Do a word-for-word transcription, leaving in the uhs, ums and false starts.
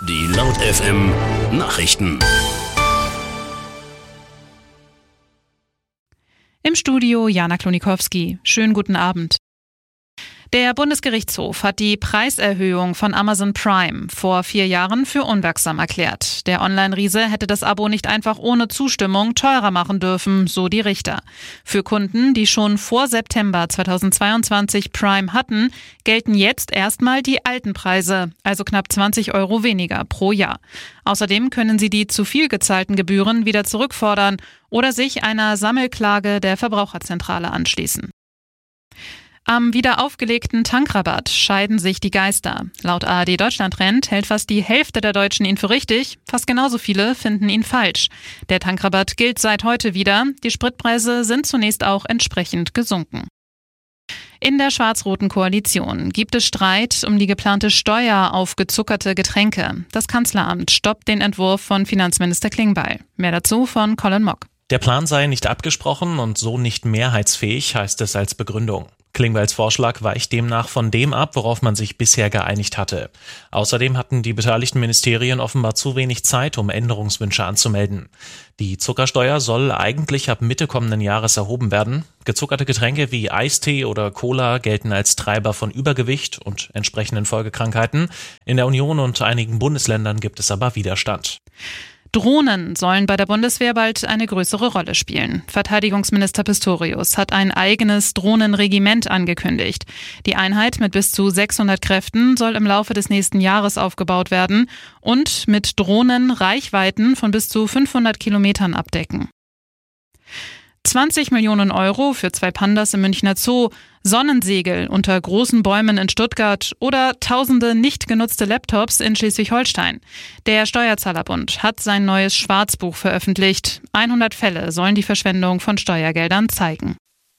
Die Laut F M Nachrichten. Im Studio Jana Klonikowski. Schönen guten Abend. Der Bundesgerichtshof hat die Preiserhöhung von Amazon Prime vor vier Jahren für unwirksam erklärt. Der Online-Riese hätte das Abo nicht einfach ohne Zustimmung teurer machen dürfen, so die Richter. Für Kunden, die schon vor September zweitausendzweiundzwanzig Prime hatten, gelten jetzt erstmal die alten Preise, also knapp zwanzig Euro weniger pro Jahr. Außerdem können sie die zu viel gezahlten Gebühren wieder zurückfordern oder sich einer Sammelklage der Verbraucherzentrale anschließen. Am wieder aufgelegten Tankrabatt scheiden sich die Geister. Laut A R D Deutschland-Trend hält fast die Hälfte der Deutschen ihn für richtig, fast genauso viele finden ihn falsch. Der Tankrabatt gilt seit heute wieder. Die Spritpreise sind zunächst auch entsprechend gesunken. In der schwarz-roten Koalition gibt es Streit um die geplante Steuer auf gezuckerte Getränke. Das Kanzleramt stoppt den Entwurf von Finanzminister Klingbeil. Mehr dazu von Colin Mock. Der Plan sei nicht abgesprochen und so nicht mehrheitsfähig, heißt es als Begründung. Klingbeils Vorschlag weicht demnach von dem ab, worauf man sich bisher geeinigt hatte. Außerdem hatten die beteiligten Ministerien offenbar zu wenig Zeit, um Änderungswünsche anzumelden. Die Zuckersteuer soll eigentlich ab Mitte kommenden Jahres erhoben werden. Gezuckerte Getränke wie Eistee oder Cola gelten als Treiber von Übergewicht und entsprechenden Folgekrankheiten. In der Union und einigen Bundesländern gibt es aber Widerstand. Drohnen sollen bei der Bundeswehr bald eine größere Rolle spielen. Verteidigungsminister Pistorius hat ein eigenes Drohnenregiment angekündigt. Die Einheit mit bis zu sechshundert Kräften soll im Laufe des nächsten Jahres aufgebaut werden und mit Drohnen Reichweiten von bis zu fünfhundert Kilometern abdecken. zwanzig Millionen Euro für zwei Pandas im Münchner Zoo, Sonnensegel unter großen Bäumen in Stuttgart oder tausende nicht genutzte Laptops in Schleswig-Holstein. Der Steuerzahlerbund hat sein neues Schwarzbuch veröffentlicht. hundert Fälle sollen die Verschwendung von Steuergeldern zeigen.